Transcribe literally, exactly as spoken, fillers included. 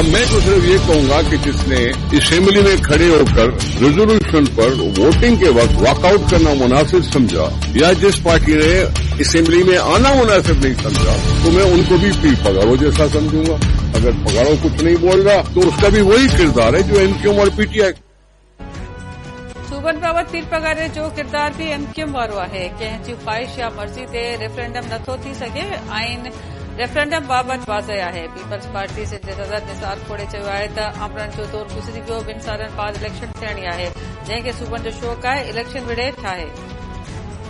अब मैं तो सिर्फ ये कहूंगा कि जिसने असेंबली में खड़े होकर रेजोल्यूशन पर वोटिंग के वक्त वॉकआउट करना मुनासिब समझा या जिस पार्टी ने असेंबली में आना मुनासिब नहीं समझा, तो मैं उनको भी पी पगारो जैसा समझूंगा। अगर पगारो कुछ नहीं बोल रहा तो उसका भी वही किरदार है जो एमक्यूएम और पीटीआई। सूबन बाबति पीर पगारे जो किरदार भी एमक्यूएम वारो आहे। कंहिं जी ख़्वाहिश या मर्ज़ी ते रेफरेंडम नथो थी सघे। आइन रेफरेंडम बाबति वाज़ह आहे। पीपल्स पार्टी सिंध जे सदर निसार खोड़े चयो आहे त आमरनि जो दौर गुज़री वियो, ॿिनि सालनि बाद इलेक्शन थियणी आहे, जंहिंखे सूबनि जो शौक़ु आहे इलेक्शन विड़े ठाहे।